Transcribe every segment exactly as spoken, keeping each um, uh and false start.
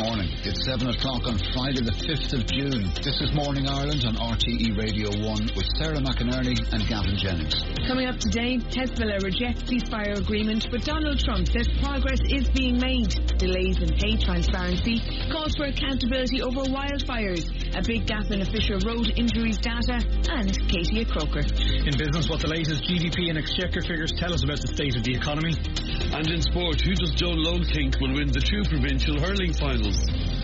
morning. It's seven o'clock on Friday the fifth of June. This is Morning Ireland on R T E Radio one with Sarah McInerney and Gavin Jennings. Coming up today, Hezbollah rejects ceasefire agreement, but Donald Trump says progress is being made. Delays in pay transparency, calls for accountability over wildfires, a big gap in official road injuries data, and Katie Croker. In business, what the latest G D P and exchequer figures tell us about the state of the economy. And in sport, who does Joe Lowe think will win the two provincial hurling finals?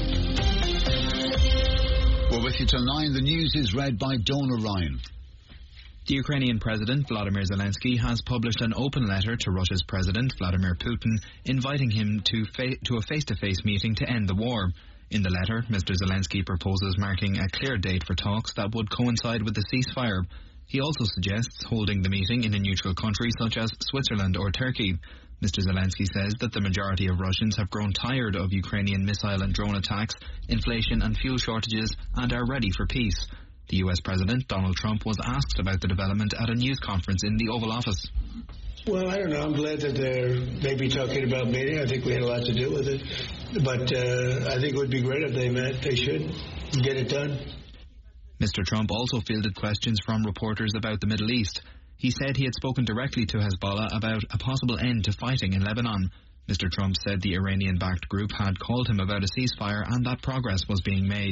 We're with you till nine. The news is read by Donal Ryan. The Ukrainian President Vladimir Zelensky has published an open letter to Russia's President Vladimir Putin, inviting him to, fa- to a face-to-face meeting to end the war. In the letter, Mister Zelensky proposes marking a clear date for talks that would coincide with the ceasefire. He also suggests holding the meeting in a neutral country such as Switzerland or Turkey. Mister Zelensky says that the majority of Russians have grown tired of Ukrainian missile and drone attacks, inflation and fuel shortages, and are ready for peace. The U S President, Donald Trump, was asked about the development at a news conference in the Oval Office. Well, I don't know. I'm glad that they're maybe talking about meeting. I think we had a lot to do with it. But uh, I think it would be great if they met. They should get it done. Mister Trump also fielded questions from reporters about the Middle East. He said he had spoken directly to Hezbollah about a possible end to fighting in Lebanon. Mister Trump said the Iranian-backed group had called him about a ceasefire and that progress was being made.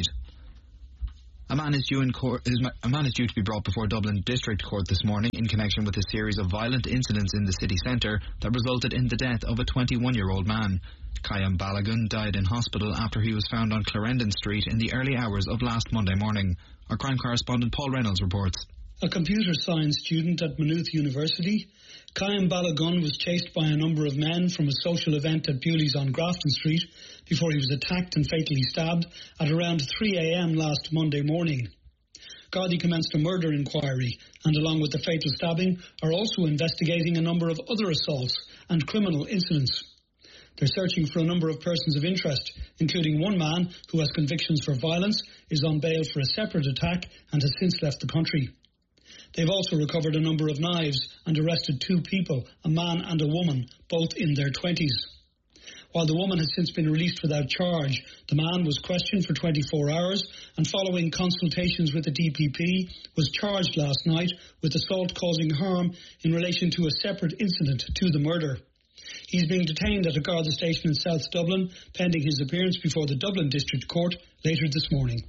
A man is due in court, a man is due to be brought before Dublin District Court this morning in connection with a series of violent incidents in the city centre that resulted in the death of a twenty-one-year-old man. Kayam Balagun died in hospital after he was found on Clarendon Street in the early hours of last Monday morning. Our crime correspondent Paul Reynolds reports. A computer science student at Maynooth University, Kayam Balagun was chased by a number of men from a social event at Bewley's on Grafton Street before he was attacked and fatally stabbed at around three a.m. last Monday morning. Gardaí commenced a murder inquiry and, along with the fatal stabbing, are also investigating a number of other assaults and criminal incidents. They're searching for a number of persons of interest, including one man who has convictions for violence, is on bail for a separate attack and has since left the country. They've also recovered a number of knives and arrested two people, a man and a woman, both in their twenties. While the woman has since been released without charge, the man was questioned for twenty-four hours and, following consultations with the D P P, was charged last night with assault causing harm in relation to a separate incident to the murder. He's being detained at a Garda station in South Dublin, pending his appearance before the Dublin District Court later this morning.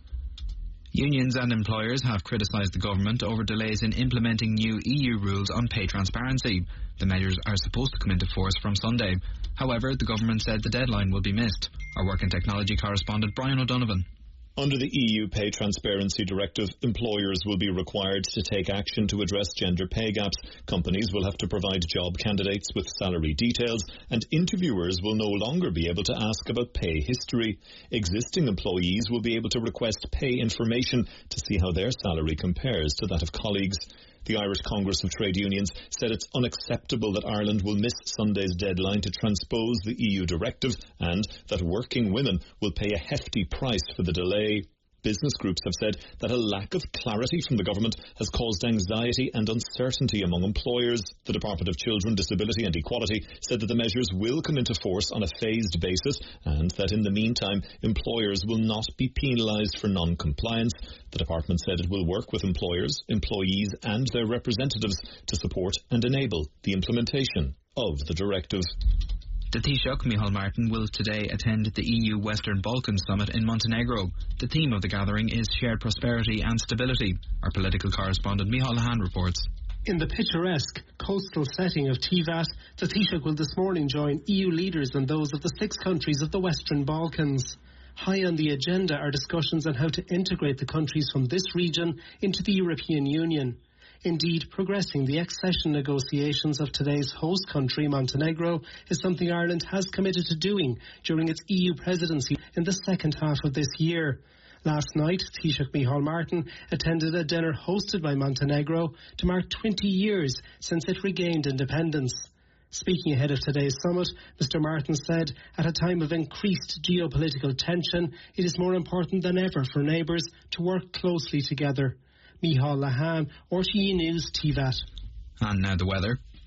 Unions and employers have criticised the government over delays in implementing new E U rules on pay transparency. The measures are supposed to come into force from Sunday. However, the government said the deadline will be missed. Our work and technology correspondent Brian O'Donovan. Under the E U Pay Transparency Directive, employers will be required to take action to address gender pay gaps. Companies will have to provide job candidates with salary details, and interviewers will no longer be able to ask about pay history. Existing employees will be able to request pay information to see how their salary compares to that of colleagues. The Irish Congress of Trade Unions said it's unacceptable that Ireland will miss Sunday's deadline to transpose the E U directive and that working women will pay a hefty price for the delay. Business groups have said that a lack of clarity from the government has caused anxiety and uncertainty among employers. The Department of Children, Disability and Equality said that the measures will come into force on a phased basis and that in the meantime employers will not be penalised for non-compliance. The department said it will work with employers, employees and their representatives to support and enable the implementation of the directive. The Taoiseach, Micheál Martin, will today attend the E U Western Balkans Summit in Montenegro. The theme of the gathering is shared prosperity and stability. Our political correspondent Micheál Lahan reports. In the picturesque coastal setting of Tivat, the Taoiseach will this morning join E U leaders and those of the six countries of the Western Balkans. High on the agenda are discussions on how to integrate the countries from this region into the European Union. Indeed, progressing the accession negotiations of today's host country, Montenegro, is something Ireland has committed to doing during its E U presidency in the second half of this year. Last night, Taoiseach Micheál Martin attended a dinner hosted by Montenegro to mark twenty years since it regained independence. Speaking ahead of today's summit, Mister Martin said, at a time of increased geopolitical tension, it is more important than ever for neighbours to work closely together. Micheál Lahan, R T E News, Tivat. And now the weather.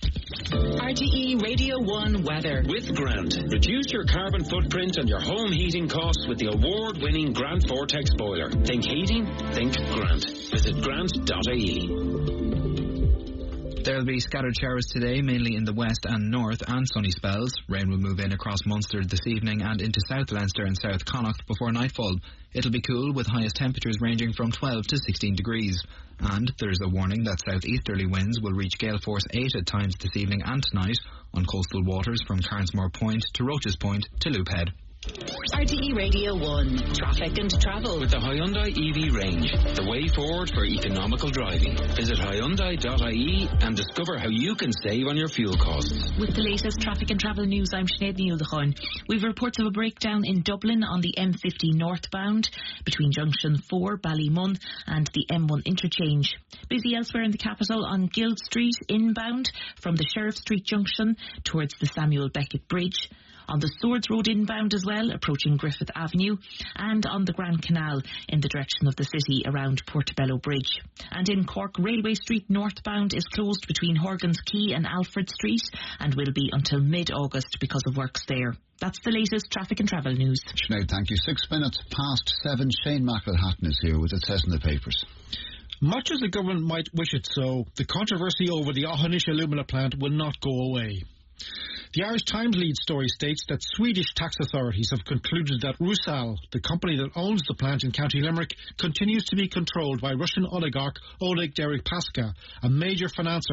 R T E Radio one weather. With Grant, reduce your carbon footprint and your home heating costs with the award-winning Grant Vortex boiler. Think heating? Think Grant. Visit grant dot I E. There will be scattered showers today, mainly in the west and north, and sunny spells. Rain will move in across Munster this evening and into South Leinster and South Connacht before nightfall. It'll be cool, with highest temperatures ranging from twelve to sixteen degrees. And there's a warning that southeasterly winds will reach gale force eight at times this evening and tonight on coastal waters from Carnsmore Point to Roaches Point to Loophead. R T E Radio one, traffic and travel. With the Hyundai E V range, the way forward for economical driving. Visit Hyundai dot I E and discover how you can save on your fuel costs. With the latest traffic and travel news, I'm Sinead Neil-Dechaun. We've reports of a breakdown in Dublin on the M fifty northbound between Junction four, Ballymun, and the M one interchange. Busy elsewhere in the capital on Guild Street inbound from the Sheriff Street junction towards the Samuel Beckett Bridge. On the Swords Road inbound as well, approaching Griffith Avenue, and on the Grand Canal in the direction of the city around Portobello Bridge. And in Cork, Railway Street northbound is closed between Horgan's Quay and Alfred Street and will be until mid-August because of works there. That's the latest traffic and travel news. Sinead, thank you. Six minutes past seven. Shane McElhatton is here with it says in the papers. Much as the government might wish it so, the controversy over the Aughanish alumina plant will not go away. The Irish Times lead story states that Swedish tax authorities have concluded that Rusal, the company that owns the plant in County Limerick, continues to be controlled by Russian oligarch Oleg Deripaska, a major financier